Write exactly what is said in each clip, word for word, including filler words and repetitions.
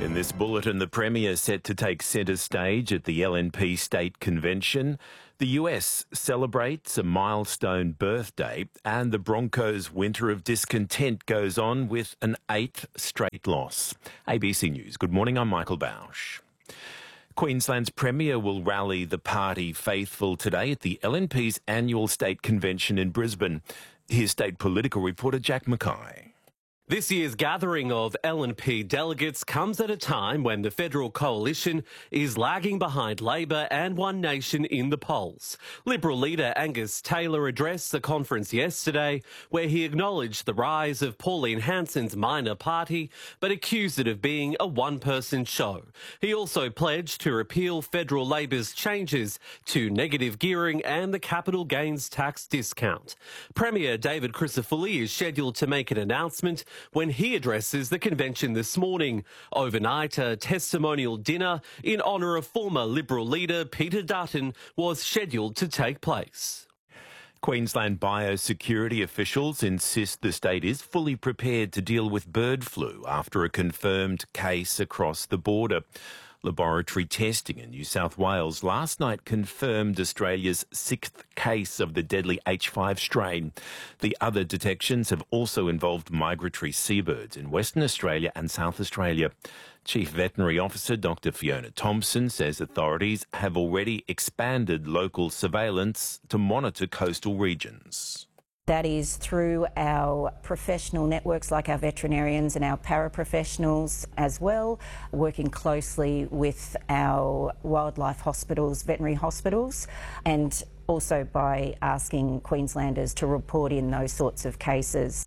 In this bulletin, the Premier set to take centre stage at the L N P State Convention. The U S celebrates a milestone birthday, and the Broncos' winter of discontent goes on with an eighth straight loss. A B C News. Good morning, I'm Michael Bausch. Queensland's Premier will rally the party faithful today at the L N P's annual state convention in Brisbane. Here's state political reporter Jack Mackay. This year's gathering of L N P delegates comes at a time when the federal coalition is lagging behind Labor and One Nation in the polls. Liberal leader Angus Taylor addressed the conference yesterday, where he acknowledged the rise of Pauline Hanson's minor party, but accused it of being a one-person show. He also pledged to repeal federal Labor's changes to negative gearing and the capital gains tax discount. Premier David Crisafulli is scheduled to make an announcement when he addresses the convention this morning. Overnight, a testimonial dinner in honour of former Liberal leader Peter Dutton was scheduled to take place. Queensland biosecurity officials insist the state is fully prepared to deal with bird flu after a confirmed case across the border. Laboratory testing in New South Wales last night confirmed Australia's sixth case of the deadly H five strain. The other detections have also involved migratory seabirds in Western Australia and South Australia. Chief Veterinary Officer Doctor Fiona Thompson says authorities have already expanded local surveillance to monitor coastal regions. That is through our professional networks like our veterinarians and our paraprofessionals as well, working closely with our wildlife hospitals, veterinary hospitals, and also by asking Queenslanders to report in those sorts of cases.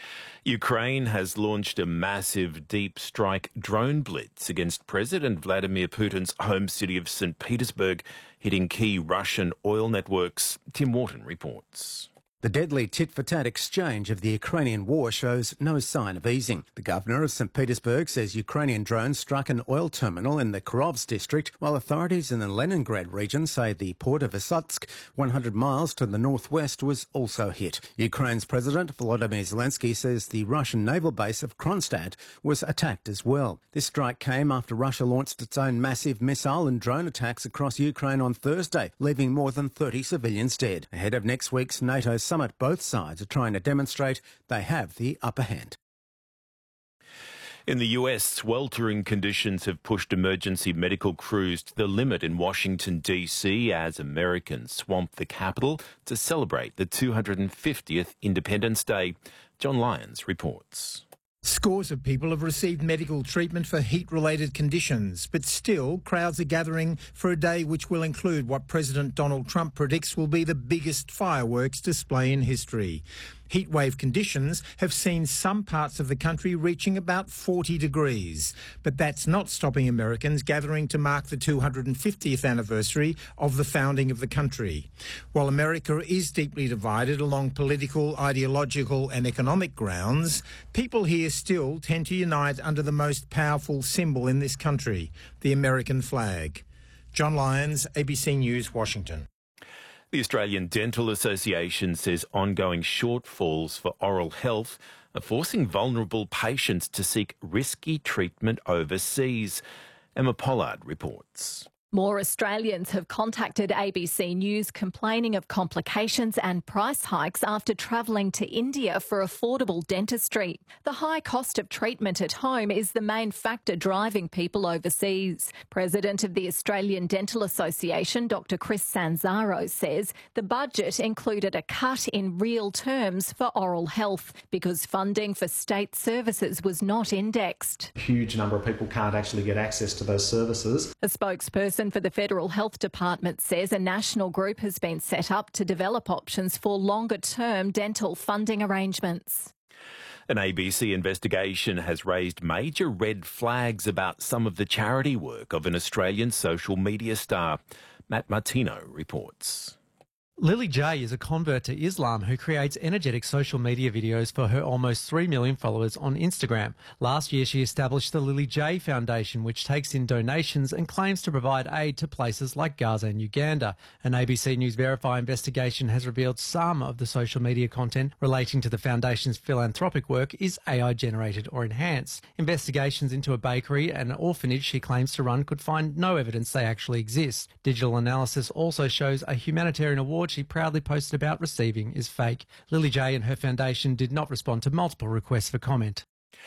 Ukraine has launched a massive deep strike drone blitz against President Vladimir Putin's home city of Saint Petersburg, hitting key Russian oil networks. Tim Wharton reports. The deadly tit-for-tat exchange of the Ukrainian war shows no sign of easing. The governor of Saint Petersburg says Ukrainian drones struck an oil terminal in the Kirovsk district, while authorities in the Leningrad region say the port of Issyk, one hundred miles to the northwest, was also hit. Ukraine's President Volodymyr Zelensky says the Russian naval base of Kronstadt was attacked as well. This strike came after Russia launched its own massive missile and drone attacks across Ukraine on Thursday, leaving more than thirty civilians dead. Ahead of next week's NATO summit, both sides are trying to demonstrate they have the upper hand. In the U S, sweltering conditions have pushed emergency medical crews to the limit in Washington, D C as Americans swamp the Capitol to celebrate the two hundred fiftieth Independence Day. John Lyons reports. Scores of people have received medical treatment for heat-related conditions, but still crowds are gathering for a day which will include what President Donald Trump predicts will be the biggest fireworks display in history. Heatwave conditions have seen some parts of the country reaching about forty degrees, but that's not stopping Americans gathering to mark the two hundred fiftieth anniversary of the founding of the country. While America is deeply divided along political, ideological and economic grounds, people here still tend to unite under the most powerful symbol in this country, the American flag. John Lyons, A B C News, Washington. The Australian Dental Association says ongoing shortfalls for oral health are forcing vulnerable patients to seek risky treatment overseas. Emma Pollard reports. More Australians have contacted A B C News complaining of complications and price hikes after travelling to India for affordable dentistry. The high cost of treatment at home is the main factor driving people overseas. President of the Australian Dental Association, Doctor Chris Sanzaro, says the budget included a cut in real terms for oral health because funding for state services was not indexed. A huge number of people can't actually get access to those services. A spokesperson for the Federal Health Department says a national group has been set up to develop options for longer-term dental funding arrangements. An A B C investigation has raised major red flags about some of the charity work of an Australian social media star. Matt Martino reports. Lily J is a convert to Islam who creates energetic social media videos for her almost three million followers on Instagram. Last year, she established the Lily J Foundation, which takes in donations and claims to provide aid to places like Gaza and Uganda. An A B C News Verify investigation has revealed some of the social media content relating to the foundation's philanthropic work is A I-generated or enhanced. Investigations into a bakery and an orphanage she claims to run could find no evidence they actually exist. Digital analysis also shows a humanitarian award she proudly posted about receiving is fake. Lily J and her foundation did not respond to multiple requests for comment.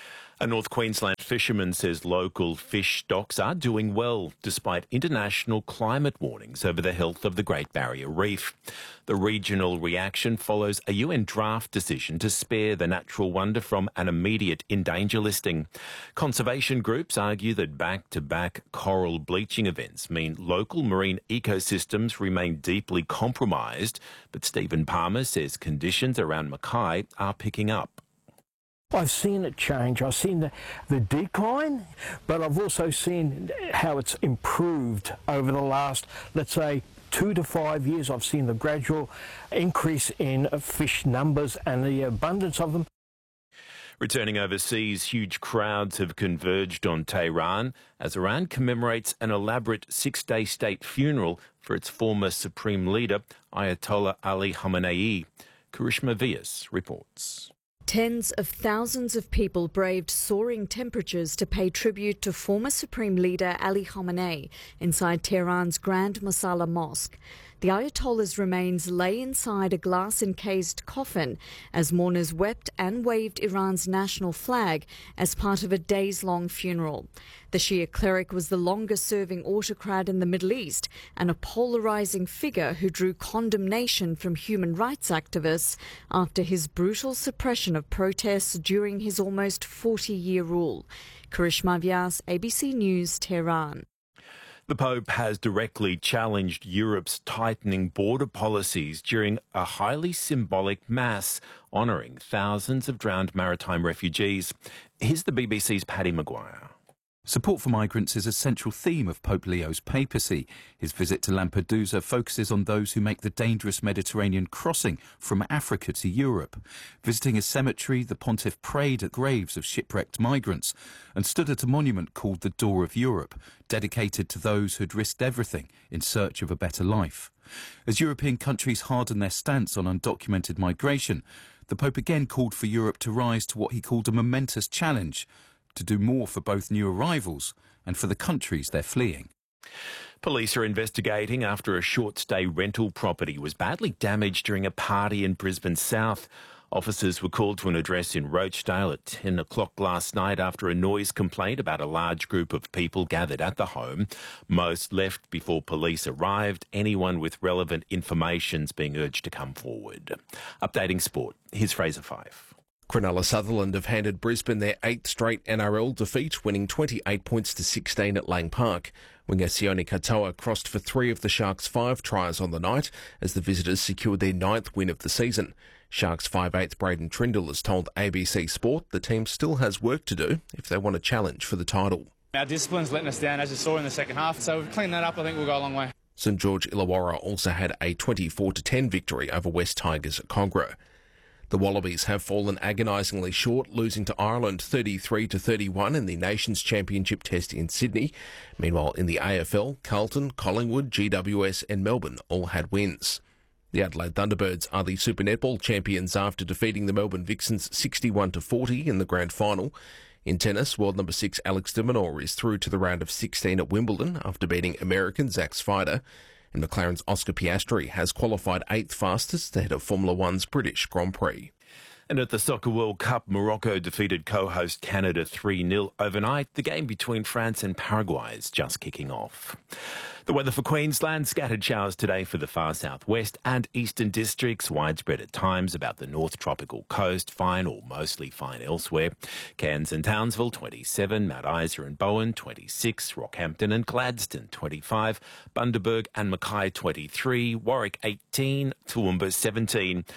A North Queensland fisherman says local fish stocks are doing well despite international climate warnings over the health of the Great Barrier Reef. The regional reaction follows a U N draft decision to spare the natural wonder from an immediate in danger listing. Conservation groups argue that back-to-back coral bleaching events mean local marine ecosystems remain deeply compromised, but Stephen Palmer says conditions around Mackay are picking up. I've seen it change. I've seen the, the decline, but I've also seen how it's improved over the last, let's say, two to five years. I've seen the gradual increase in fish numbers and the abundance of them. Returning overseas, huge crowds have converged on Tehran as Iran commemorates an elaborate six-day state funeral for its former supreme leader, Ayatollah Ali Khamenei. Karishma Vyas reports. Tens of thousands of people braved soaring temperatures to pay tribute to former Supreme Leader Ali Khamenei inside Tehran's Grand Mosalla Mosque. The Ayatollah's remains lay inside a glass-encased coffin as mourners wept and waved Iran's national flag as part of a days-long funeral. The Shia cleric was the longest-serving autocrat in the Middle East and a polarising figure who drew condemnation from human rights activists after his brutal suppression of protests during his almost forty-year rule. Karishma Vyas, A B C News, Tehran. The Pope has directly challenged Europe's tightening border policies during a highly symbolic mass honouring thousands of drowned maritime refugees. Here's the B B C's Paddy Maguire. Support for migrants is a central theme of Pope Leo's papacy. His visit to Lampedusa focuses on those who make the dangerous Mediterranean crossing from Africa to Europe. Visiting a cemetery, the pontiff prayed at graves of shipwrecked migrants and stood at a monument called the Door of Europe, dedicated to those who'd risked everything in search of a better life. As European countries harden their stance on undocumented migration, the Pope again called for Europe to rise to what he called a momentous challenge, to do more for both new arrivals and for the countries they're fleeing. Police are investigating after a short-stay rental property was badly damaged during a party in Brisbane South. Officers were called to an address in Rochdale at ten o'clock last night after a noise complaint about a large group of people gathered at the home. Most left before police arrived. Anyone with relevant information's being urged to come forward. Updating sport, here's Fraser Fife. Cronulla Sutherland have handed Brisbane their eighth straight N R L defeat, winning twenty-eight points to sixteen at Lang Park. Winger Sione Katoa crossed for three of the Sharks' five tries on the night as the visitors secured their ninth win of the season. Sharks five eighth Braden Trindle has told A B C Sport the team still has work to do if they want a challenge for the title. Our discipline's letting us down, as you saw in the second half, so if we clean that up, I think we'll go a long way. St George Illawarra also had a twenty-four to ten victory over West Tigers at Congra. The Wallabies have fallen agonisingly short, losing to Ireland thirty-three to thirty-one in the Nations Championship Test in Sydney. Meanwhile, in the A F L, Carlton, Collingwood, G W S and Melbourne all had wins. The Adelaide Thunderbirds are the Super Netball champions after defeating the Melbourne Vixens sixty-one to forty in the grand final. In tennis, world number six Alex de Minaur is through to the round of sixteen at Wimbledon after beating American Zach Svider. And McLaren's Oscar Piastri has qualified eighth fastest ahead of Formula One's British Grand Prix. And at the Soccer World Cup, Morocco defeated co-host Canada three nil overnight. The game between France and Paraguay is just kicking off. The weather for Queensland, scattered showers today for the far southwest and eastern districts, widespread at times about the north tropical coast, fine or mostly fine elsewhere. Cairns and Townsville, twenty-seven, Mount Isa and Bowen, twenty-six, Rockhampton and Gladstone, twenty-five, Bundaberg and Mackay, twenty-three, Warwick, eighteen, Toowoomba, seventeen.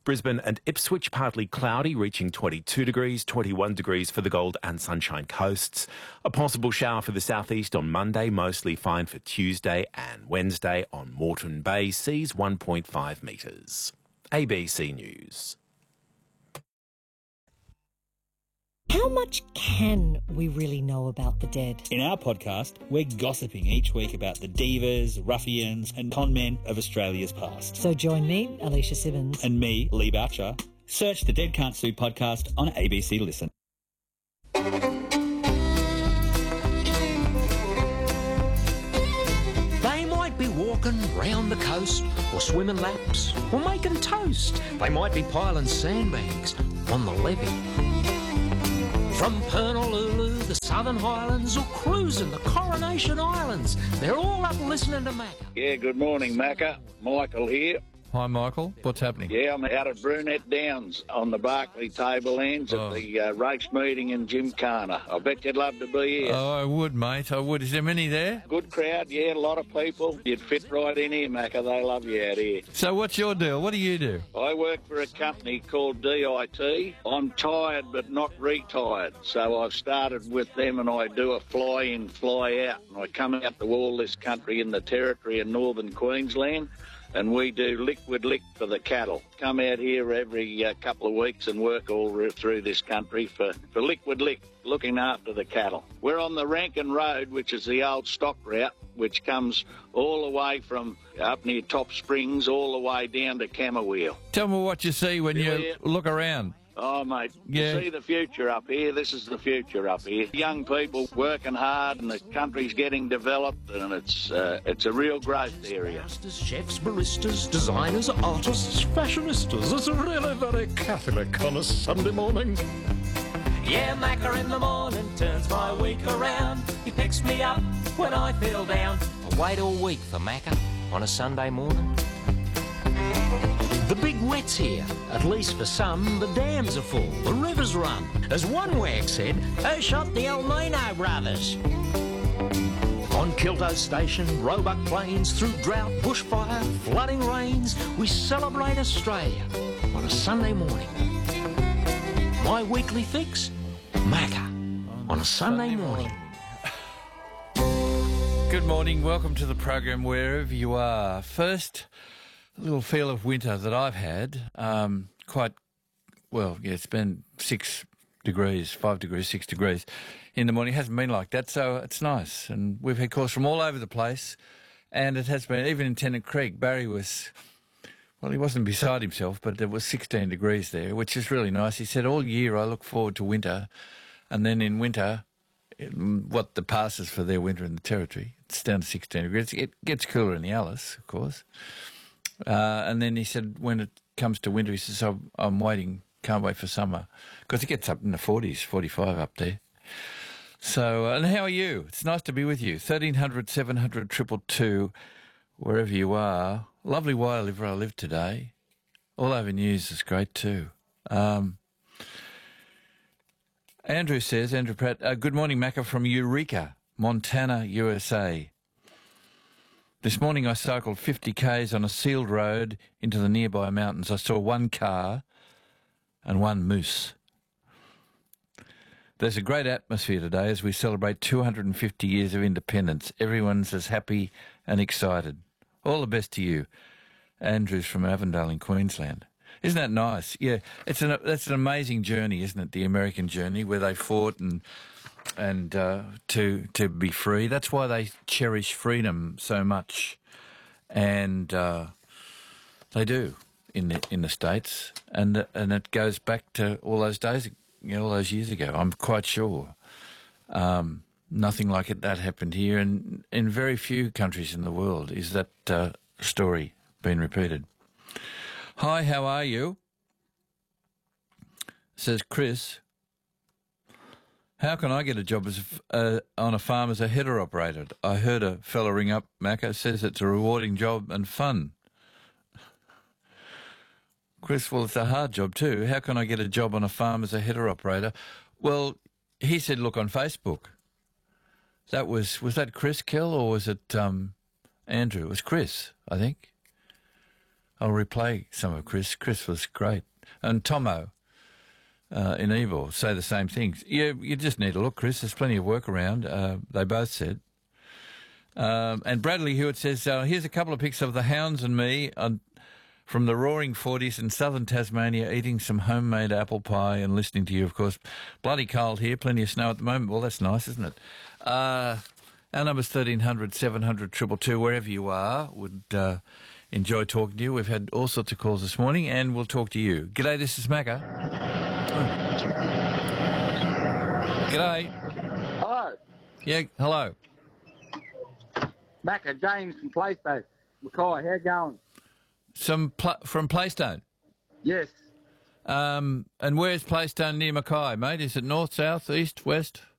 Brisbane and Ipswich partly cloudy, reaching twenty-two degrees, twenty-one degrees for the Gold and Sunshine Coasts. A possible shower for the southeast on Monday, mostly fine for Tuesday and Wednesday on Moreton Bay, seas one point five metres. A B C News. How much can we really know about the dead? In our podcast, we're gossiping each week about the divas, ruffians and conmen of Australia's past. So join me, Alicia Simmons. And me, Lee Boucher. Search the Dead Can't Sue podcast on A B C Listen. They might be walking round the coast or swimming laps or making toast. They might be piling sandbags on the levee. From Pernalulu, the Southern Highlands, or cruising the Coronation Islands, they're all up listening to Macca. Yeah, good morning, Macca. Michael here. Hi, Michael. What's happening? Yeah, I'm out at Brunette Downs on the Barclay Tablelands Oh. at the uh, race meeting in Gymkhana. I bet you'd love to be here. Oh, I would, mate. I would. Is there many there? Good crowd, yeah, a lot of people. You'd fit right in here, Macca. They love you out here. So what's your deal? What do you do? I work for a company called D I T. I'm tired but not retired, so I've started with them and I do a fly-in, fly-out. And I come out to all this country in the territory in northern Queensland, and we do liquid lick for the cattle. Come out here every uh, couple of weeks and work all re- through this country for, for liquid lick, looking after the cattle. We're on the Rankin Road, which is the old stock route, which comes all the way from up near Top Springs all the way down to Camberwell. Tell me what you see when Yeah. you look around. Oh, mate, Yeah. you see the future up here. This is the future up here. Young people working hard and the country's getting developed, and it's uh, it's a real growth area. Chefs, baristas, designers, artists, fashionistas. It's really very Catholic on a Sunday morning. Yeah, Macca in the morning turns my week around. He picks me up when I feel down. I wait all week for Macca on a Sunday morning. The big wet's here, at least for some. The dams are full, the rivers run. As one wag said, who shot the El Nino brothers? On Kilto Station, Roebuck Plains, through drought, bushfire, flooding rains, we celebrate Australia on a Sunday morning. My weekly fix, Macca on a Sunday morning. Good morning. Welcome to the program wherever you are. First, a little feel of winter that I've had. Um, quite, well, yeah, it's been six degrees, five degrees, six degrees in the morning. It hasn't been like that, so it's nice. And we've had calls from all over the place, and it has been, even in Tennant Creek, Barry was, well, he wasn't beside himself, but there was sixteen degrees there, which is really nice. He said, all year I look forward to winter, and then in winter, it, what the passes for their winter in the Territory, it's down to sixteen degrees. It gets cooler in the Alice, of course. Uh, and then he said, when it comes to winter, he says, I'm, I'm waiting, can't wait for summer. Because it gets up in the forties, forty-five up there. So, uh, and how are you? It's nice to be with you. thirteen hundred, seven hundred, two two two, wherever you are. Lovely where I live, where I live today. All over news is great too. Um, Andrew says, Andrew Pratt, uh, good morning, Macca from Eureka, Montana, U S A. This morning I cycled fifty kays on a sealed road into the nearby mountains. I saw one car and one moose. There's a great atmosphere today as we celebrate two hundred fifty years of independence. Everyone's as happy and excited. All the best to you. Andrew's from Avondale in Queensland. Isn't that nice? Yeah, it's an that's an amazing journey, isn't it? The American journey where they fought and and uh, to to be free. That's why they cherish freedom so much, and uh, they do in the in the States, and and it goes back to all those days, you know, all those years ago. I'm quite sure. Um, nothing like it that happened here, and in very few countries in the world is that uh, story been repeated. Hi, how are you? Says Chris. How can I get a job as a, uh, on a farm as a header operator? I heard a fella ring up, Macca, says it's a rewarding job and fun. Chris, well, it's a hard job too. How can I get a job on a farm as a header operator? Well, he said look on Facebook. That was, was that Chris Kell or was it um, Andrew? It was Chris, I think. I'll replay some of Chris. Chris was great. And Tomo uh, in Ebor say the same things. You, you just need to look, Chris. There's plenty of work around, uh, they both said. Um, and Bradley Hewitt says, uh, here's a couple of pics of the hounds and me on, from the roaring forties in southern Tasmania, eating some homemade apple pie and listening to you, of course. Bloody cold here, plenty of snow at the moment. Well, that's nice, isn't it? Uh, our number's thirteen hundred, seven hundred, two two two, wherever you are. Would uh, enjoy talking to you. We've had all sorts of calls this morning, and we'll talk to you. G'day, this is Macca. G'day. Hello. Yeah, hello. Macca, James from Playstone. Mackay, how you going? Some pl- from Playstone? Yes. Um, and where's Playstone near Mackay, mate? Is it north, south, east, west?